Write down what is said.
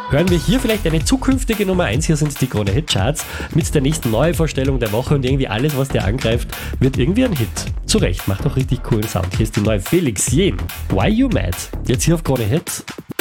Hören wir hier vielleicht eine zukünftige Nummer 1, hier sind die Krone Hit Charts mit der nächsten Neuvorstellung der Woche und irgendwie alles, was der angreift, wird irgendwie ein Hit. Zu Recht, macht auch richtig coolen Sound. Hier ist die neue Felix Jähn. Why You Mad? Jetzt hier auf Krone Hit.